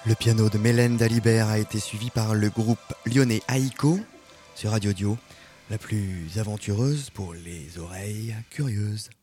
Le piano de Mélène Dalibert a été suivi par le groupe lyonnais Aiko sur Radio Dio, la plus aventureuse pour les oreilles curieuses.